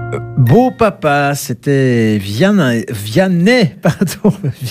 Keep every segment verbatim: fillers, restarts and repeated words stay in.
Beau papa, c'était Vianney, Vianney, pardon,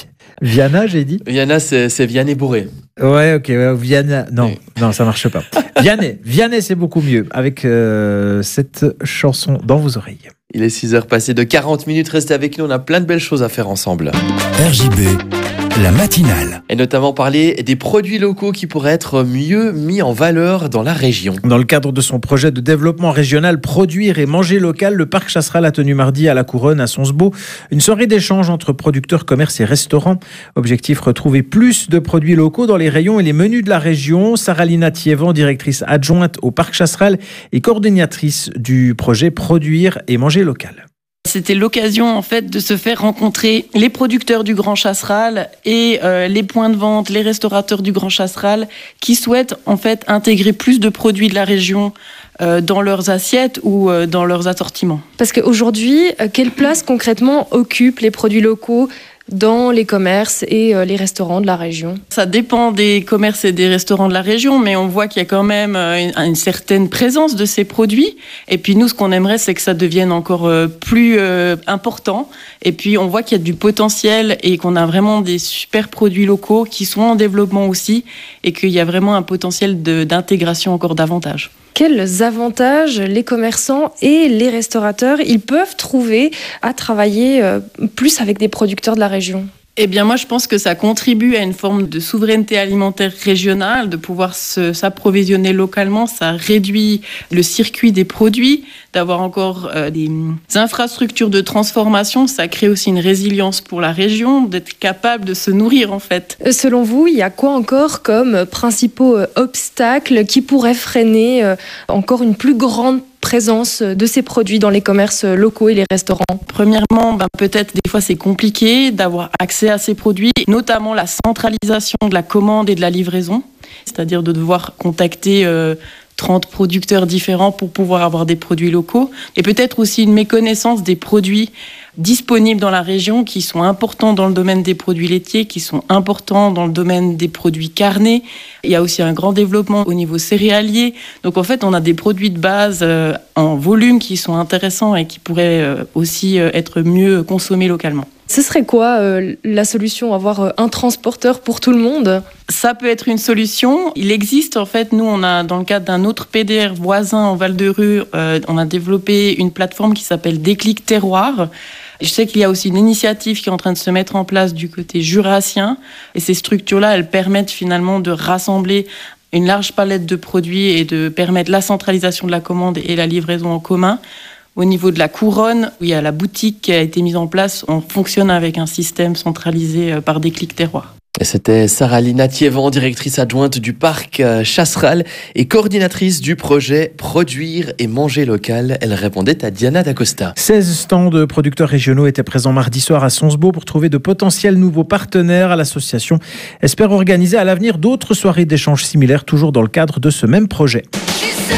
Viana, j'ai dit. Viana, c'est, c'est Vianney bourré. Ouais, ok, ouais, Viana, non, Oui. non, ça marche pas. Vianney, Vianney, c'est beaucoup mieux avec euh, cette chanson dans vos oreilles. Il est six heures passées de quarante minutes, restez avec nous, on a plein de belles choses à faire ensemble. R J B, la matinale. Et notamment parler des produits locaux qui pourraient être mieux mis en valeur dans la région. Dans le cadre de son projet de développement régional Produire et manger local, le Parc Chasseral a tenu mardi à la Couronne, à Sonsbeau, une soirée d'échange entre producteurs, commerces et restaurants. Objectif, retrouver plus de produits locaux dans les rayons et les menus de la région. Saralina Thievan, directrice adjointe au Parc Chasseral et coordinatrice du projet Produire et manger local. C'était l'occasion en fait de se faire rencontrer les producteurs du Grand Chasseral et euh, les points de vente, les restaurateurs du Grand Chasseral qui souhaitent en fait intégrer plus de produits de la région euh, dans leurs assiettes ou euh, dans leurs assortiments. Parce qu'aujourd'hui, euh, quelle place concrètement occupent les produits locaux dans les commerces et euh, les restaurants de la région? Ça dépend des commerces et des restaurants de la région, mais on voit qu'il y a quand même euh, une, une certaine présence de ces produits. Et puis nous, ce qu'on aimerait, c'est que ça devienne encore euh, plus euh, important. Et puis on voit qu'il y a du potentiel et qu'on a vraiment des super produits locaux qui sont en développement aussi et qu'il y a vraiment un potentiel de, d'intégration encore davantage. Quels avantages les commerçants et les restaurateurs ils peuvent trouver à travailler euh, plus avec des producteurs de la région? Eh bien, moi, je pense que ça contribue à une forme de souveraineté alimentaire régionale, de pouvoir se, s'approvisionner localement. Ça réduit le circuit des produits, d'avoir encore euh, des infrastructures de transformation. Ça crée aussi une résilience pour la région, d'être capable de se nourrir, en fait. Selon vous, il y a quoi encore comme principaux euh, obstacles qui pourraient freiner euh, encore une plus grande présence de ces produits dans les commerces locaux et les restaurants? Premièrement, ben, peut-être des fois c'est compliqué d'avoir accès à ces produits, notamment la centralisation de la commande et de la livraison, c'est-à-dire de devoir contacter euh, trente producteurs différents pour pouvoir avoir des produits locaux, et peut-être aussi une méconnaissance des produits disponibles dans la région qui sont importants dans le domaine des produits laitiers, qui sont importants dans le domaine des produits carnés. Il y a aussi un grand développement au niveau céréalier. Donc en fait, on a des produits de base euh, en volume qui sont intéressants et qui pourraient euh, aussi euh, être mieux consommés localement. Ce serait quoi euh, la solution? Avoir euh, un transporteur pour tout le monde? Ça peut être une solution. Il existe, en fait, nous, on a, dans le cadre d'un autre P D R voisin en Val-de-Rue, euh, on a développé une plateforme qui s'appelle Déclic Terroir. Je sais qu'il y a aussi une initiative qui est en train de se mettre en place du côté jurassien. Et ces structures-là, elles permettent finalement de rassembler une large palette de produits et de permettre la centralisation de la commande et la livraison en commun. Au niveau de la couronne, où il y a la boutique qui a été mise en place, on fonctionne avec un système centralisé par Déclic Terroir. Et c'était Saralina Thievan, directrice adjointe du Parc Chasseral et coordinatrice du projet Produire et manger local. Elle répondait à Diana D'Acosta. seize stands de producteurs régionaux étaient présents mardi soir à Sonsbeau pour trouver de potentiels nouveaux partenaires. L'association espère organiser à l'avenir d'autres soirées d'échanges similaires, toujours dans le cadre de ce même projet.